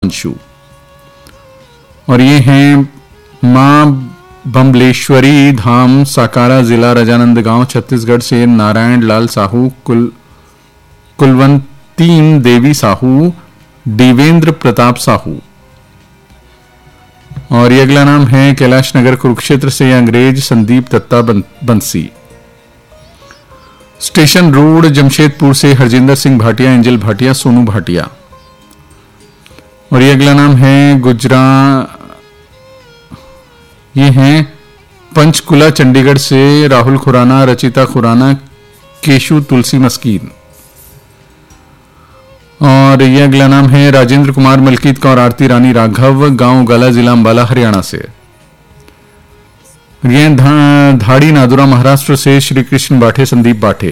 अंशु। और ये हैं मां बम्बलेश्वरी धाम साकारा, जिला राजानंद गांव, छत्तीसगढ़ से नारायण लाल साहू, कुलवंतीन देवी साहू, देवेंद्र प्रताप साहू। और ये अगला नाम है कैलाश नगर कुरुक्षेत्र से अंग्रेज संदीप दत्ता बंसी। स्टेशन रोड जमशेदपुर से हरजिंदर सिंह भाटिया, एंजल भाटिया, सोनू भाटिया। और ये अगला नाम है ये हैं पंचकुला चंडीगढ़ से राहुल खुराना, रचिता खुराना, केशु तुलसी मस्कीन। और ये अगला नाम है राजेंद्र कुमार, मलकीत कौर, आरती रानी राघव, गांव गला, जिला अंबाला, हरियाणा से। ये धाड़ी नादुरा महाराष्ट्र से श्री कृष्ण बाठे, संदीप बाठे।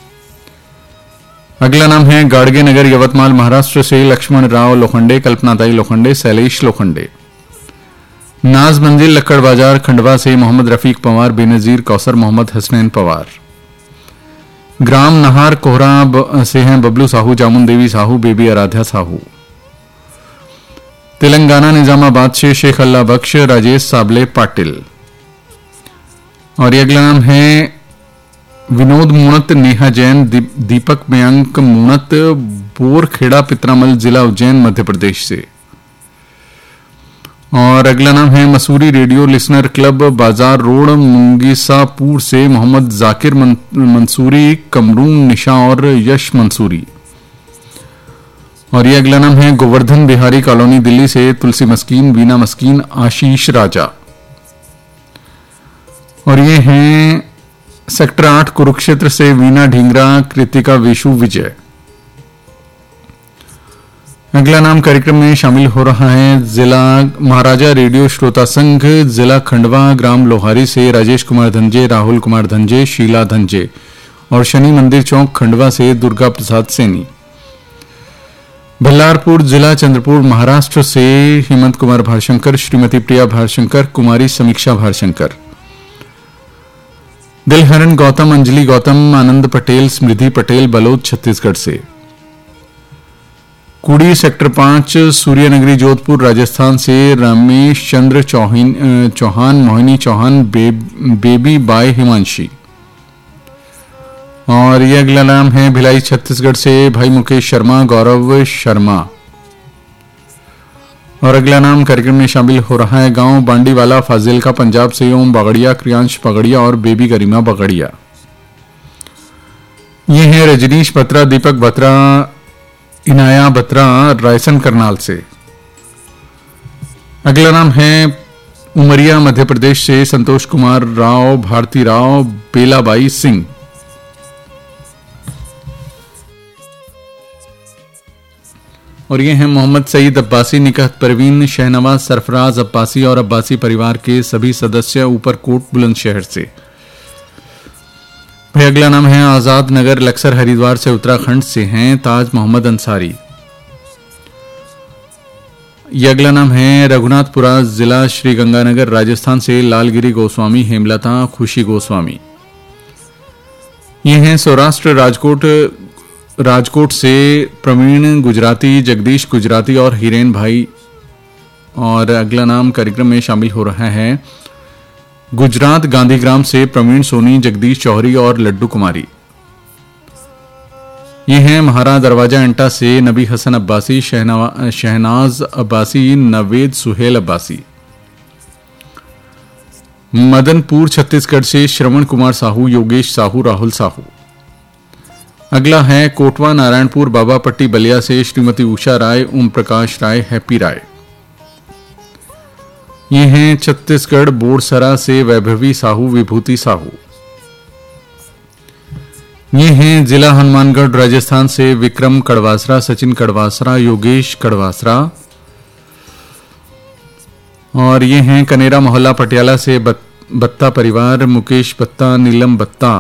अगला नाम है गाड़गे नगर यवतमाल महाराष्ट्र से लक्ष्मण राव लोखंडे, कल्पनाताई लोखंडे, शैलेश लोखंडे। नाज मंजिल लक्कड़ बाजार खंडवा से मोहम्मद रफीक पवार, बेनजीर कौसर, मोहम्मद हसनैन पवार। ग्राम नहार कोहरा से हैं बबलू साहू, जामुन देवी साहू, बेबी आराध्या साहू। तेलंगाना निजामाबाद से शेख अल्लाह बख्श, राजेश साबले पाटिल। और ये अगला नाम है विनोद मुणत, नेहा जैन, दीपक मयंक मुणत, बोरखेड़ा पित्रामल, जिला उज्जैन, मध्य प्रदेश से। और अगला नाम है मसूरी रेडियो लिसनर क्लब, बाजार रोड, मुंगीसापुर से मोहम्मद जाकिर मंसूरी, कमरून निशा और यश मंसूरी। और ये अगला नाम है गोवर्धन बिहारी कॉलोनी, दिल्ली से तुलसी मस्कीन, वीना मस्कीन, आशीष राजा। और ये हैं सेक्टर 8 कुरुक्षेत्र से वीना ढींगरा, कृतिका विशु, विजय। अगला नाम कार्यक्रम में शामिल हो रहा है जिला महाराजा रेडियो श्रोता संघ, जिला खंडवा, ग्राम लोहारी से राजेश कुमार धंजे, राहुल कुमार धंजे, शीला धंजे। और शनि मंदिर चौक खंडवा से दुर्गा प्रसाद सैनी। बल्लारपुर जिला चंद्रपुर महाराष्ट्र से हेमंत कुमार भारशंकर, श्रीमती प्रिया भारशंकर, कुमारी समीक्षा भारशंकर। दिलहरन गौतम, अंजलि गौतम, आनंद पटेल, स्मृति पटेल, बलोद छत्तीसगढ़ से। कुड़ी सेक्टर 5 सूर्यनगरी जोधपुर राजस्थान से रमेश चंद्र चौहान, मोहिनी चौहान, बेबी बाय हिमांशी। और ये अगला नाम है भिलाई छत्तीसगढ़ से भाई मुकेश शर्मा, गौरव शर्मा। और अगला नाम कार्यक्रम में शामिल हो रहा है गांव बांडीवाला, फाजिलका, पंजाब से ओम बागड़िया, क्रियांश बागड़िया और बेबी गरिमा बागड़िया। ये है रजनीश बत्रा, दीपक बत्रा, इनाया बत्रा, रायसन करनाल से। अगला नाम है उमरिया मध्य प्रदेश से संतोष कुमार राव, भारती राव, बेलाबाई सिंह। और ये हैं मोहम्मद सईद अब्बासी, निकहत परवीन, शहनवाज सरफराज अब्बासी और अब्बासी परिवार के सभी सदस्य, ऊपरकोट बुलंदशहर से। भाई अगला नाम है आजाद नगर लक्सर हरिद्वार से उत्तराखंड से हैं ताज मोहम्मद अंसारी। यह अगला नाम है रघुनाथपुरा जिला श्रीगंगानगर राजस्थान से लालगिरी गोस्वामी, हेमलता, खुशी गोस्वामी। ये हैं सौराष्ट्र राजकोट से प्रवीण गुजराती, जगदीश गुजराती और हिरेन भाई। और अगला नाम कार्यक्रम में शामिल हो रहा है गुजरात गांधीग्राम से प्रवीण सोनी, जगदीश चौहरी और लड्डू कुमारी। ये हैं महारा दरवाजा अंटा से नबी हसन अब्बासी, शहनाज अब्बासी, नवेद सुहेल अब्बासी। मदनपुर छत्तीसगढ़ से श्रवण कुमार साहू, योगेश साहू, राहुल साहू। अगला है कोटवा नारायणपुर बाबापट्टी बलिया से श्रीमती उषा राय, ओम प्रकाश राय, हैप्पी राय। ये हैं छत्तीसगढ़ बोरसरा से वैभवी साहू, विभूति साहू। ये हैं जिला हनुमानगढ़ राजस्थान से विक्रम कड़वासरा, सचिन कड़वासरा, योगेश कड़वासरा। और ये हैं कनेरा मोहल्ला पटियाला से बत्ता परिवार, मुकेश बत्ता, नीलम बत्ता।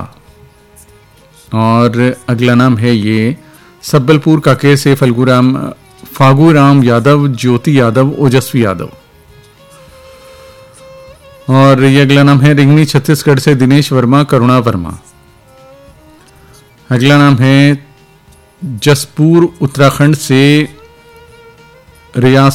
और अगला नाम है ये सब्बलपुर काकेर से फागूराम यादव, ज्योति यादव, ओजस्वी यादव। और ये अगला नाम है रिंगनी छत्तीसगढ़ से दिनेश वर्मा, करुणा वर्मा। अगला नाम है जसपुर उत्तराखंड से रियाज